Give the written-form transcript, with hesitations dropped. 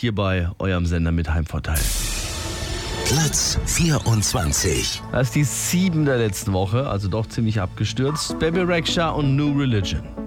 hier bei eurem Sender mit Heimvorteil. Platz 24. Das ist die 7 der letzten Woche, also doch ziemlich abgestürzt. Bebe Rexha und New Religion.